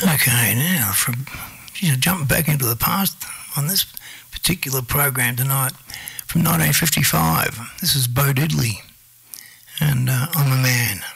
Okay, now jump back into the past on this particular program tonight from 1955. This is Bo Diddley and I'm a Man.